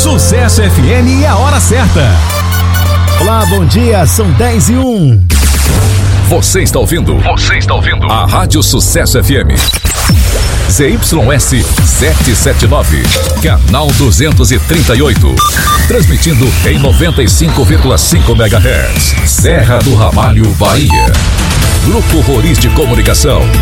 Sucesso FM e a hora certa. Olá, bom dia, são 10:01. Você está ouvindo a Rádio Sucesso FM. ZYS 779, canal 238. Transmitindo em 95,5 MHz. Serra do Ramalho, Bahia. Grupo Roriz de Comunicação.